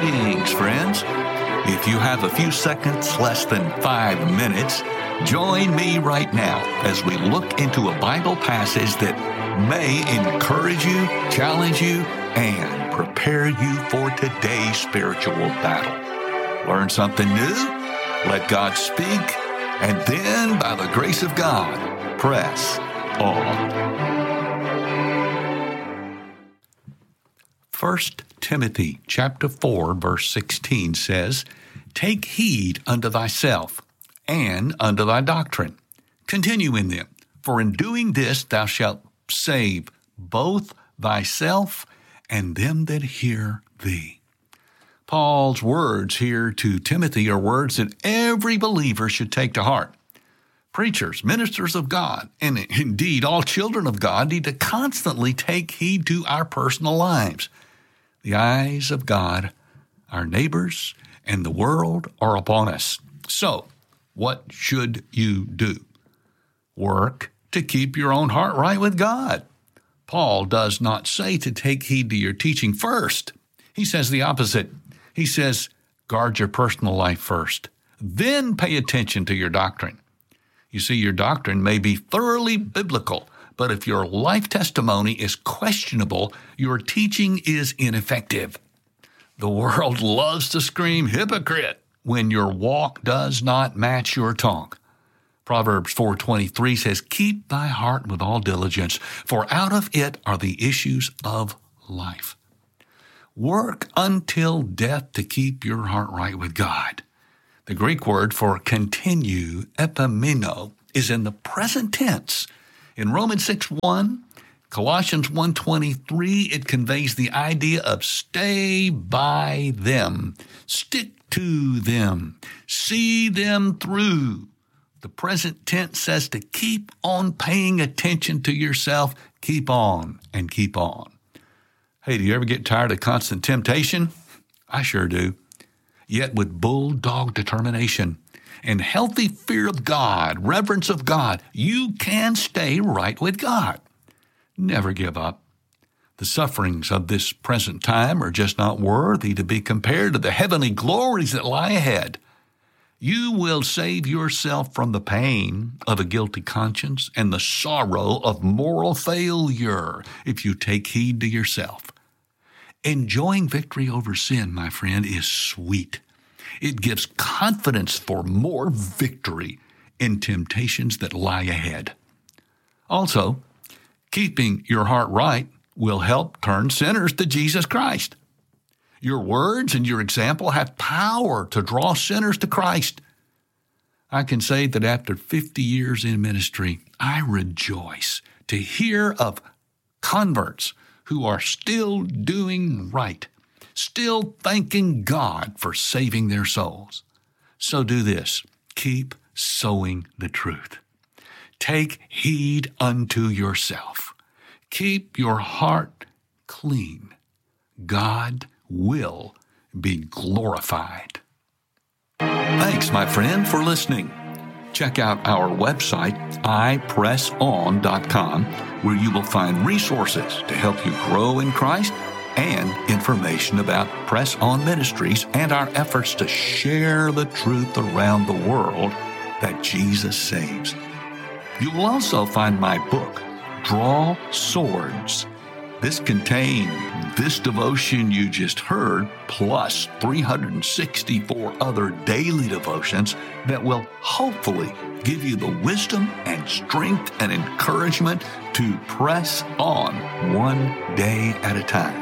Greetings, friends. If you have a few seconds, less than 5 minutes, join me right now as we look into a Bible passage that may encourage you, challenge you, and prepare you for today's spiritual battle. Learn something new, let God speak, and then, by the grace of God, press on. 1 Timothy chapter 4, verse 16 says, "Take heed unto thyself and unto thy doctrine. Continue in them, for in doing this thou shalt save both thyself and them that hear thee." Paul's words here to Timothy are words that every believer should take to heart. Preachers, ministers of God, and indeed all children of God need to constantly take heed to our personal lives. The eyes of God, our neighbors, and the world are upon us. So, what should you do? Work to keep your own heart right with God. Paul does not say to take heed to your teaching first. He says the opposite. He says, guard your personal life first. Then pay attention to your doctrine. You see, your doctrine may be thoroughly biblical, but if your life testimony is questionable, your teaching is ineffective. The world loves to scream hypocrite when your walk does not match your talk. Proverbs 4:23 says, "Keep thy heart with all diligence, for out of it are the issues of life." Work until death to keep your heart right with God. The Greek word for continue, epimeno, is in the present tense. In Romans 6:1, Colossians 1:23, it conveys the idea of stay by them, stick to them, see them through. The present tense says to keep on paying attention to yourself, keep on and keep on. Hey, do you ever get tired of constant temptation? I sure do. Yet with bulldog determination and healthy fear of God, reverence of God, you can stay right with God. Never give up. The sufferings of this present time are just not worthy to be compared to the heavenly glories that lie ahead. You will save yourself from the pain of a guilty conscience and the sorrow of moral failure if you take heed to yourself. Enjoying victory over sin, my friend, is sweet. It gives confidence for more victory in temptations that lie ahead. Also, keeping your heart right will help turn sinners to Jesus Christ. Your words and your example have power to draw sinners to Christ. I can say that after 50 years in ministry, I rejoice to hear of converts who are still doing right, still thanking God for saving their souls. So do this. Keep sowing the truth. Take heed unto yourself. Keep your heart clean. God will be glorified. Thanks, my friend, for listening. Check out our website, ipresson.com, where you will find resources to help you grow in Christ and information about Press On Ministries and our efforts to share the truth around the world that Jesus saves. You will also find my book, Draw Swords. This contains this devotion you just heard, plus 364 other daily devotions that will hopefully give you the wisdom and strength and encouragement to press on one day at a time.